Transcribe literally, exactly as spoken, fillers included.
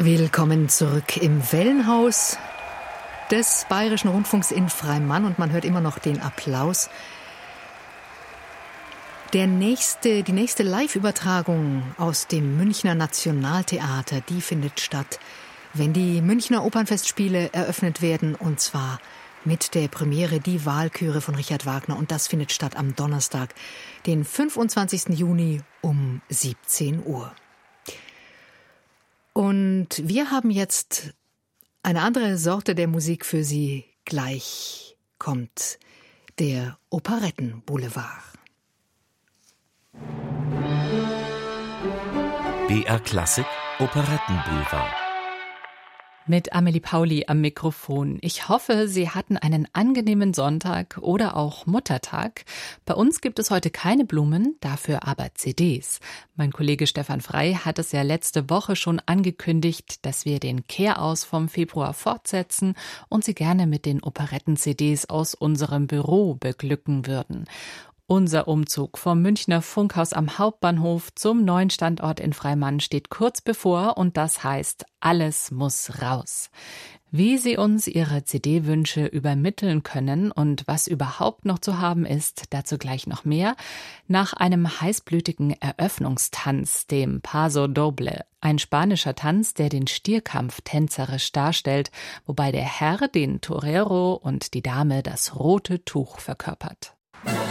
Willkommen zurück im Wellenhaus des Bayerischen Rundfunks in Freimann und man hört immer noch den Applaus. Der nächste, die nächste Live-Übertragung aus dem Münchner Nationaltheater, die findet statt, wenn die Münchner Opernfestspiele eröffnet werden, und zwar mit der Premiere Die Walküre von Richard Wagner, und das findet statt am Donnerstag, den fünfundzwanzigsten Juni um siebzehn Uhr. Und wir haben jetzt eine andere Sorte der Musik für Sie. Gleich kommt der Operettenboulevard. B R Klassik Operettenboulevard. Mit Amelie Pauli am Mikrofon. Ich hoffe, Sie hatten einen angenehmen Sonntag oder auch Muttertag. Bei uns gibt es heute keine Blumen, dafür aber C Ds. Mein Kollege Stefan Frey hat es ja letzte Woche schon angekündigt, dass wir den Kehraus vom Februar fortsetzen und Sie gerne mit den Operetten-C Ds aus unserem Büro beglücken würden. Unser Umzug vom Münchner Funkhaus am Hauptbahnhof zum neuen Standort in Freimann steht kurz bevor, und das heißt, alles muss raus. Wie Sie uns Ihre C D-Wünsche übermitteln können und was überhaupt noch zu haben ist, dazu gleich noch mehr. Nach einem heißblütigen Eröffnungstanz, dem Paso Doble, ein spanischer Tanz, der den Stierkampf tänzerisch darstellt, wobei der Herr den Torero und die Dame das rote Tuch verkörpert.